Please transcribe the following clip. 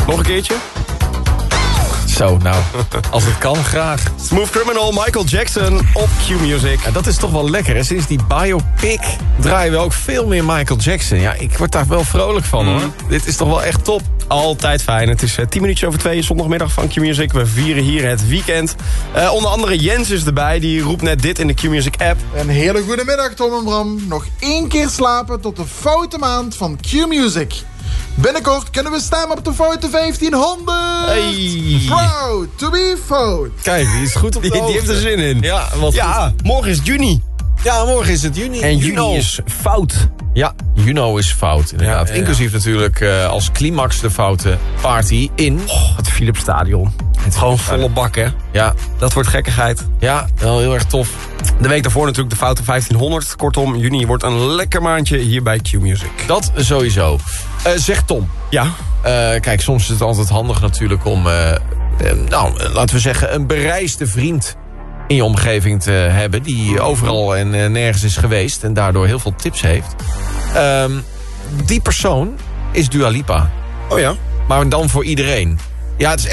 Nog een keertje? Zo, nou, als het kan, graag. Smooth Criminal, Michael Jackson op Q-Music. Ja, dat is toch wel lekker, hè? Sinds die biopic draaien we ook veel meer Michael Jackson. Ja, ik word daar wel vrolijk van, hoor. Dit is toch wel echt top. Altijd fijn. Het is 10 minuutjes over 2, zondagmiddag van Q-Music. We vieren hier het weekend. Onder andere Jens is erbij. Die roept net dit in de Q-Music app. Een hele goede middag, Tom en Bram. Nog 1 keer slapen tot de foute maand van Q-Music. Binnenkort kunnen we stemmen op de foute 1500. Hey. Proud to be fout. Kijk, die is goed op de Die hoogte. heeft er zin in. Ja, wat Ja, goed. morgen is juni. Ja, morgen is het juni. En juni Juno. is fout. Ja, Juno is fout, inderdaad. Ja, ja. Inclusief natuurlijk als climax de foute party in... Het Philipsstadion. Gewoon volle bak, hè. Ja, Dat wordt gekkigheid. ja, wel heel erg tof. De week daarvoor natuurlijk de foute 1500. Kortom, juni wordt een lekker maandje hier bij Q-Music. Dat sowieso. Zeg Tom. Ja. Kijk, soms is het altijd handig natuurlijk om... laten we zeggen, een bereisde vriend in je omgeving te hebben... die overal en nergens is geweest en daardoor heel veel tips heeft. Die persoon is Dua Lipa. Oh ja. Maar dan voor iedereen. Ja, het is